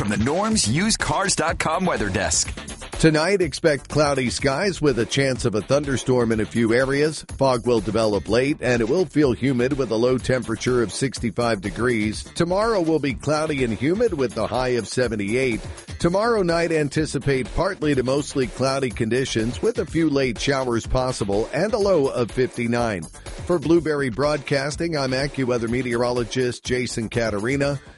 from the NormsUsedCars.com weather desk. Tonight, expect cloudy skies with a chance of a thunderstorm in a few areas. Fog will develop late, and it will feel humid with a low temperature of 65 degrees. Tomorrow will be cloudy and humid with the high of 78. Tomorrow night, anticipate partly to mostly cloudy conditions with a few late showers possible and a low of 59. For Blueberry Broadcasting, I'm AccuWeather meteorologist Jason Caterina.